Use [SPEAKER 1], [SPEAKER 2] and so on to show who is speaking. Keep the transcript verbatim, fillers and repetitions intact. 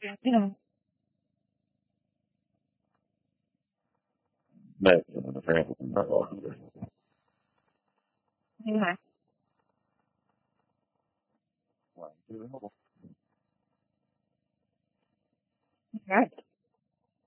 [SPEAKER 1] Yeah.
[SPEAKER 2] But uh, apparently not longer.
[SPEAKER 1] Yeah.
[SPEAKER 2] One, two,
[SPEAKER 1] Right.